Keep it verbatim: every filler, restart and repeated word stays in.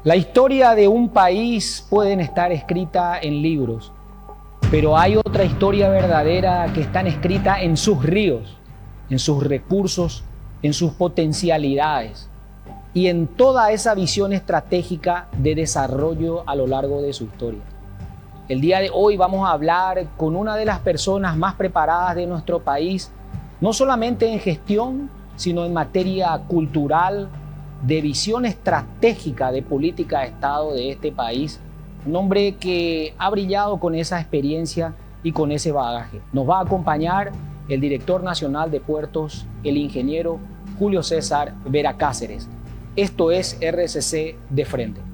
La historia de un país puede estar escrita en libros, pero hay otra historia verdadera que está escrita en sus ríos, en sus recursos, en sus potencialidades y en toda esa visión estratégica de desarrollo a lo largo de su historia. El día de hoy vamos a hablar con una de las personas más preparadas de nuestro país, no solamente en gestión, sino en materia cultural, de visión estratégica de política de Estado de este país. Un hombre que ha brillado con esa experiencia y con ese bagaje. Nos va a acompañar el director nacional de puertos, el ingeniero Julio César Vera Cáceres. Esto es R C C de Frente.